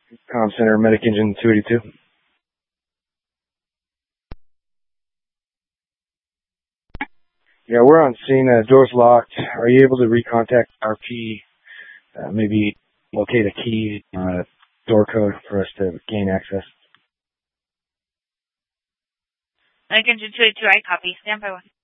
Comm Center, Medic Engine 282. Yeah, we're on scene. Door's locked. Are you able to recontact RP? Maybe locate a key, door code for us to gain access? Medic Engine 282, I copy. Stand by one.